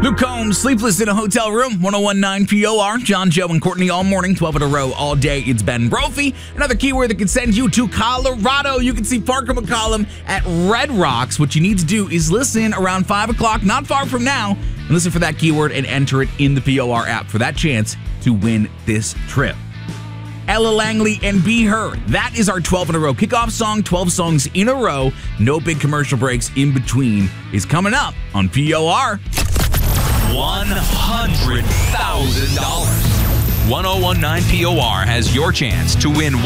Luke Combs, Sleepless in a Hotel Room, 101.9 POR. John, Joe, and Courtney all morning, 12 in a row, all day. It's Ben Brophy. Another keyword that can send you to Colorado. You can see Parker McCollum at Red Rocks. What you need to do is listen around 5 o'clock, not far from now, and listen for that keyword and enter it in the POR app for that chance to win this trip. Ella Langley and Be Her. That is our 12 in a row kickoff song. 12 songs in a row. No big commercial breaks in between is coming up on POR. $100,000. 1019 POR has your chance to win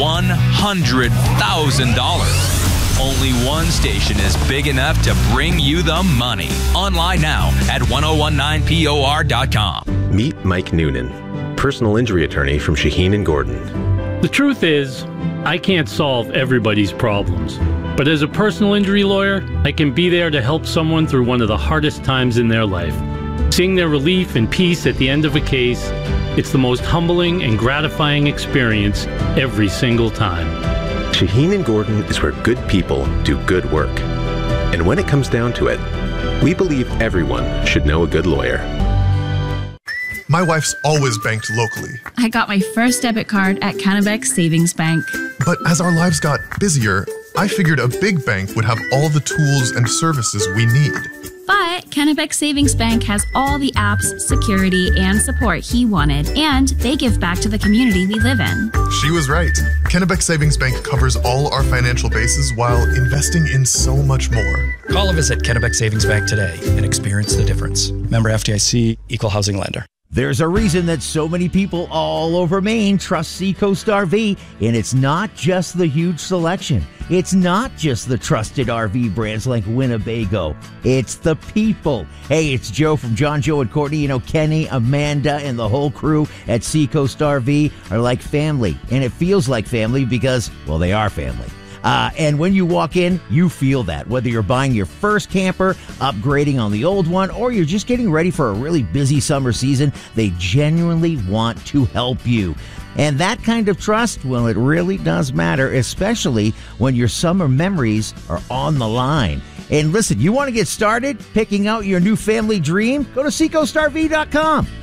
$100,000. Only one station is big enough to bring you the money. Online now at 1019POR.com. Meet Mike Noonan, personal injury attorney from Shaheen & Gordon. The truth is, I can't solve everybody's problems. But as a personal injury lawyer, I can be there to help someone through one of the hardest times in their life. Seeing their relief and peace at the end of a case, it's the most humbling and gratifying experience every single time. Shaheen & Gordon is where good people do good work. And when it comes down to it, we believe everyone should know a good lawyer. My wife's always banked locally. I got my first debit card at Kennebec Savings Bank. But as our lives got busier, I figured a big bank would have all the tools and services we need. But Kennebec Savings Bank has all the apps, security, and support he wanted, and they give back to the community we live in. She was right. Kennebec Savings Bank covers all our financial bases while investing in so much more. Call or visit Kennebec Savings Bank today and experience the difference. Member FDIC, Equal Housing Lender. There's a reason that so many people all over Maine trust Seacoast RV, and it's not just the huge selection. It's not just the trusted RV brands like Winnebago. It's the people. Hey, it's Joe from John, Joe, and Courtney. You know, Kenny, Amanda, and the whole crew at Seacoast RV are like family, and it feels like family because, well, they are family. And when you walk in, you feel that. Whether you're buying your first camper, upgrading on the old one, or you're just getting ready for a really busy summer season, they genuinely want to help you. And that kind of trust, well, it really does matter, especially when your summer memories are on the line. And listen, you want to get started picking out your new family dream? Go to SeacoastRV.com.